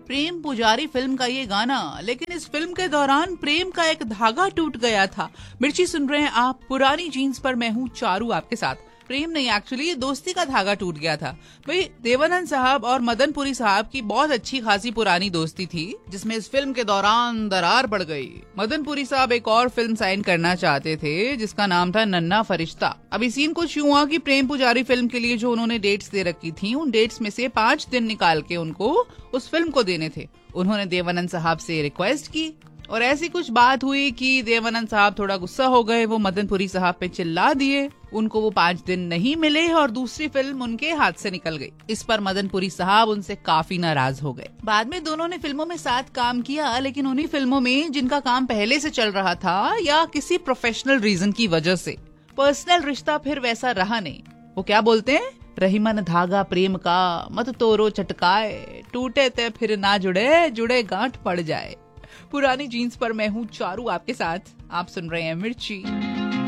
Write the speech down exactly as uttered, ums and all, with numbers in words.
प्रेम पुजारी फिल्म का ये गाना, लेकिन इस फिल्म के दौरान प्रेम का एक धागा टूट गया था। मिर्ची सुन रहे हैं आप, पुरानी जीन्स पर मैं हूँ चारू आपके साथ। प्रेम नहीं, एक्चुअली दोस्ती का धागा टूट गया था। भाई देवानंद साहब और मदनपुरी साहब की बहुत अच्छी खासी पुरानी दोस्ती थी, जिसमें इस फिल्म के दौरान दरार बढ़ गई। मदनपुरी साहब एक और फिल्म साइन करना चाहते थे जिसका नाम था नन्ना फरिश्ता। अभी सीन कुछ यूं हुआ कि प्रेम पुजारी फिल्म के लिए जो उन्होंने डेट्स दे रखी थी, उन डेट्स में से पांच दिन निकाल के उनको उस फिल्म को देने थे। उन्होंने देवानंद साहब से रिक्वेस्ट की और ऐसी कुछ बात हुई कि देवानंद साहब थोड़ा गुस्सा हो गए। वो मदनपुरी साहब पे चिल्ला दिए, उनको वो पांच दिन नहीं मिले और दूसरी फिल्म उनके हाथ से निकल गई। इस पर मदनपुरी साहब उनसे काफी नाराज हो गए। बाद में दोनों ने फिल्मों में साथ काम किया, लेकिन उन्हीं फिल्मों में जिनका काम पहले से चल रहा था या किसी प्रोफेशनल रीजन की वजह से पर्सनल रिश्ता फिर वैसा रहा नहीं। वो क्या बोलते हैं, रही मन धागा प्रेम का, मत तोरो चटकाए, टूटे ते फिर ना जुड़े, जुड़े गांठ पड़ जाए। पुरानी जीन्स पर मैं हूँ चारू आपके साथ। आप सुन रहे हैं मिर्ची।